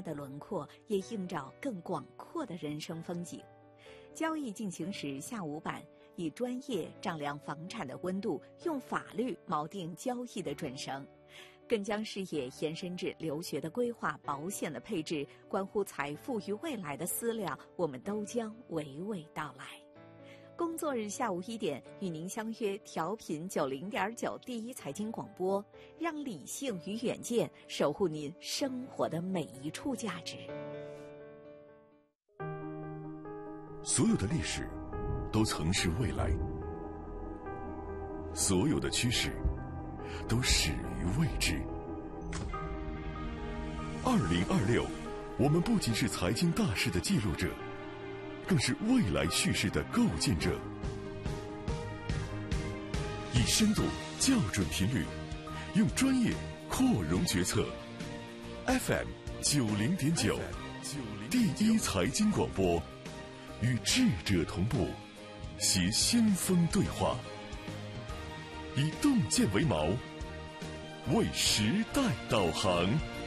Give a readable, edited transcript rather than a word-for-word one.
的轮廓，也映照更广阔的人生风景。交易进行时下午版以专业丈量房产的温度，用法律锚定交易的准绳，更将视野延伸至留学的规划、保险的配置，关乎财富与未来的思量，我们都将娓娓道来。工作日下午1点，与您相约调频90.9第一财经广播，让理性与远见守护您生活的每一处价值。 所有的历史都曾是未来，所有的趋势都始于未知。2026，我们不仅是财经大事的记录者，更是未来叙事的构建者。以深度校准频率，用专业扩容决策。FM 90.9，第一财经广播，与智者同步，携先锋对话，以洞见为锚，为时代导航。